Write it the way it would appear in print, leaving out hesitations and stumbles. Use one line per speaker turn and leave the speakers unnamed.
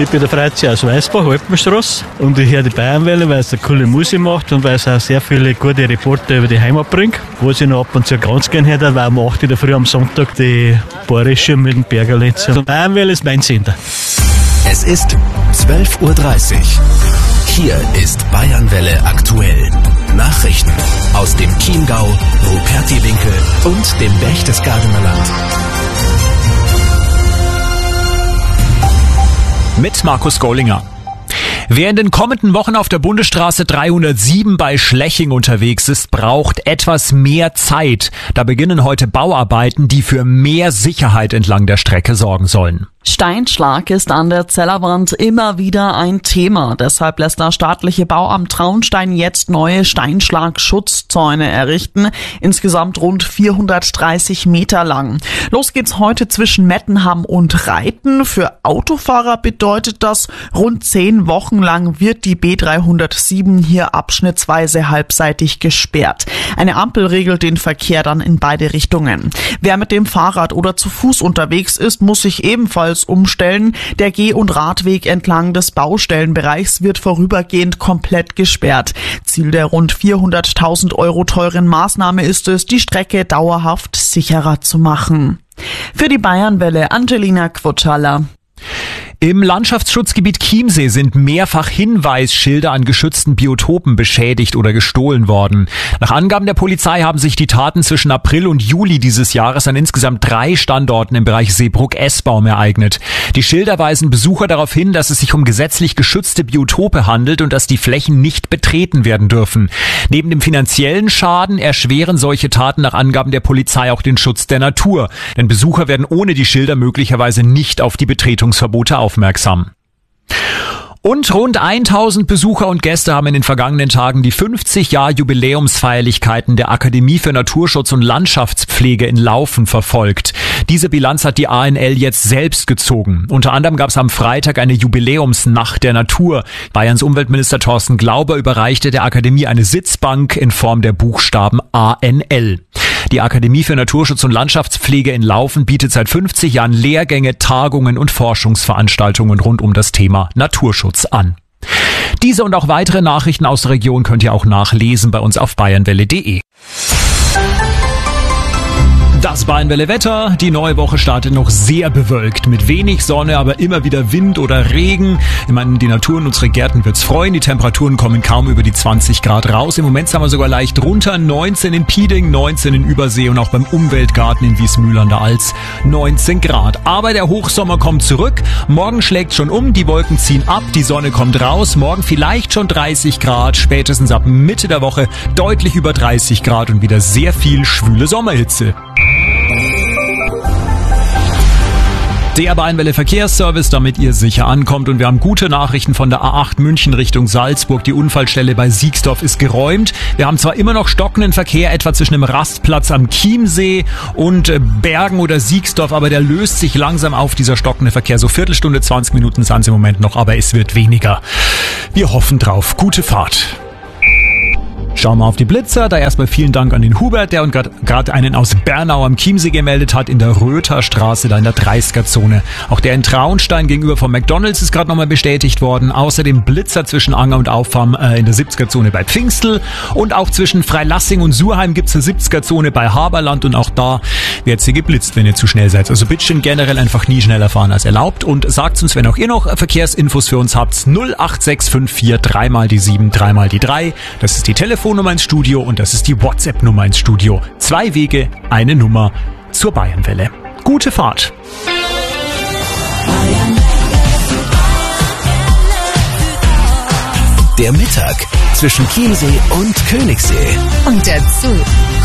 Ich bin der Freizi aus Weißbach, Alpenstraße, und ich höre die Bayernwelle, weil es eine coole Musik macht und weil es auch sehr viele gute Reporter über die Heimat bringt. Was ich noch ab und zu ganz gerne höre, weil um 8 Uhr in der Früh am Sonntag die Bayerische mit dem Bergerlitz. Also Bayernwelle ist mein Sender.
Es ist 12:30 Uhr. Hier ist Bayernwelle aktuell. Nachrichten aus dem Chiemgau, Rupertiwinkel und dem Berchtesgadener Land.
Mit Markus Gollinger. Wer in den kommenden Wochen auf der Bundesstraße 307 bei Schleching unterwegs ist, braucht etwas mehr Zeit. Da beginnen heute Bauarbeiten, die für mehr Sicherheit entlang der Strecke sorgen sollen.
Steinschlag ist an der Zellerwand immer wieder ein Thema. Deshalb lässt das staatliche Bauamt Traunstein jetzt neue Steinschlagschutzzäune errichten. Insgesamt rund 430 Meter lang. Los geht's heute zwischen Mettenham und Reiten. Für Autofahrer bedeutet das, rund 10 Wochen lang wird die B307 hier abschnittsweise halbseitig gesperrt. Eine Ampel regelt den Verkehr dann in beide Richtungen. Wer mit dem Fahrrad oder zu Fuß unterwegs ist, muss sich ebenfalls umstellen. Der Geh- und Radweg entlang des Baustellenbereichs wird vorübergehend komplett gesperrt. Ziel der rund 400.000 Euro teuren Maßnahme ist es, die Strecke dauerhaft sicherer zu machen. Für die Bayernwelle Angelina Quotschaller.
Im Landschaftsschutzgebiet Chiemsee sind mehrfach Hinweisschilder an geschützten Biotopen beschädigt oder gestohlen worden. Nach Angaben der Polizei haben sich die Taten zwischen April und Juli dieses Jahres an insgesamt 3 Standorten im Bereich Seebruck-Essbaum ereignet. Die Schilder weisen Besucher darauf hin, dass es sich um gesetzlich geschützte Biotope handelt und dass die Flächen nicht betreten werden dürfen. Neben dem finanziellen Schaden erschweren solche Taten nach Angaben der Polizei auch den Schutz der Natur. Denn Besucher werden ohne die Schilder möglicherweise nicht auf die Betretungsverbote aufmerksam. Und rund 1000 Besucher und Gäste haben in den vergangenen Tagen die 50-Jahr-Jubiläumsfeierlichkeiten der Akademie für Naturschutz und Landschaftspflege in Laufen verfolgt. Diese Bilanz hat die ANL jetzt selbst gezogen. Unter anderem gab es am Freitag eine Jubiläumsnacht der Natur. Bayerns Umweltminister Thorsten Glauber überreichte der Akademie eine Sitzbank in Form der Buchstaben ANL. Die Akademie für Naturschutz und Landschaftspflege in Laufen bietet seit 50 Jahren Lehrgänge, Tagungen und Forschungsveranstaltungen rund um das Thema Naturschutz an. Diese und auch weitere Nachrichten aus der Region könnt ihr auch nachlesen bei uns auf bayernwelle.de. Das Bayernwelle Wetter. Die neue Woche startet noch sehr bewölkt. Mit wenig Sonne, aber immer wieder Wind oder Regen. Ich meine, die Natur und unsere Gärten wird's freuen. Die Temperaturen kommen kaum über die 20 Grad raus. Im Moment sind wir sogar leicht runter. 19 in Pieding, 19 in Übersee und auch beim Umweltgarten in Wiesmühl an der Alz 19 Grad. Aber der Hochsommer kommt zurück. Morgen schlägt schon um. Die Wolken ziehen ab. Die Sonne kommt raus. Morgen vielleicht schon 30 Grad. Spätestens ab Mitte der Woche deutlich über 30 Grad und wieder sehr viel schwüle Sommerhitze. Der Bayernwelle Verkehrsservice, damit ihr sicher ankommt. Und wir haben gute Nachrichten von der A8 München Richtung Salzburg. Die Unfallstelle bei Siegsdorf ist geräumt. Wir haben zwar immer noch stockenden Verkehr, etwa zwischen dem Rastplatz am Chiemsee und Bergen oder Siegsdorf, aber der löst sich langsam auf, dieser stockende Verkehr. So Viertelstunde, 20 Minuten sind es im Moment noch, aber es wird weniger. Wir hoffen drauf. Gute Fahrt. Schauen wir auf die Blitzer. Da erstmal vielen Dank an den Hubert, der uns gerade einen aus Bernau am Chiemsee gemeldet hat, in der Rötherstraße, da in der 30er-Zone. Auch der in Traunstein gegenüber vom McDonalds ist gerade nochmal bestätigt worden. Außerdem Blitzer zwischen Anger und Auffam in der 70er-Zone bei Pfingstel. Und auch zwischen Freilassing und Surheim gibt es eine 70er-Zone bei Haberland. Und auch da wird sie geblitzt, wenn ihr zu schnell seid. Also bitte schön generell einfach nie schneller fahren als erlaubt. Und sagt uns, wenn auch ihr noch Verkehrsinfos für uns habt, 08654 3 die 7, 3 die 3. Das ist die Telefonnummer ins Studio und das ist die WhatsApp-Nummer ins Studio. 2 Wege, eine Nummer zur Bayernwelle. Gute Fahrt.
Der Mittag zwischen Chiemsee und Königssee.
Und dazu